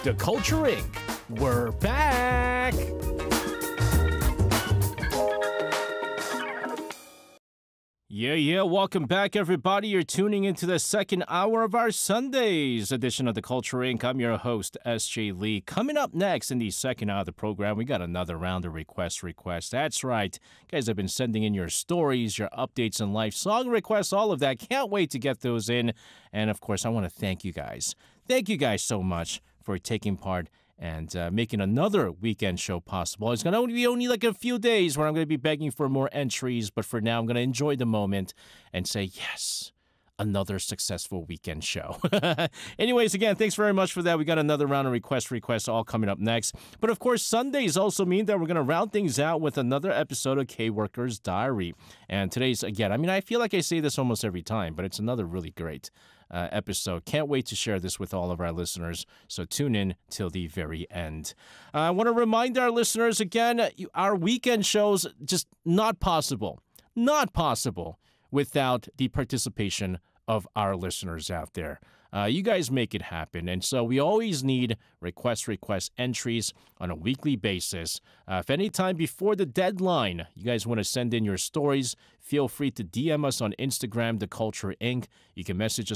The Culture Inc. We're back! Yeah, welcome back, everybody. You're tuning into the second hour of our Sundays edition of The Culture Inc. I'm your host, S.J. Lee. Coming up next in the second hour of the program, we got another round of requests. That's right. You guys have been sending in your stories, your updates in life, song requests, all of that. Can't wait to get those in. And, of course, I want to thank you guys. Thank you guys so much for taking part and making another weekend show possible. It's going to be only like a few days where I'm going to be begging for more entries, but for now, I'm going to enjoy the moment and say, yes, another successful weekend show. Anyways, again, thanks very much for that. We got another round of requests all coming up next. But of course, Sundays also mean that we're going to round things out with another episode of K-Worker's Diary. And today's, again, I feel like I say this almost every time, but it's another really great episode. Can't wait to share this with all of our listeners, so tune in till the very end. I want to remind our listeners again, our weekend shows just not possible without the participation of our listeners out there. You guys make it happen, and so we always need request entries on a weekly basis. If any time before the deadline you guys want to send in your stories, feel free to DM us on Instagram, The Culture Inc. You can message us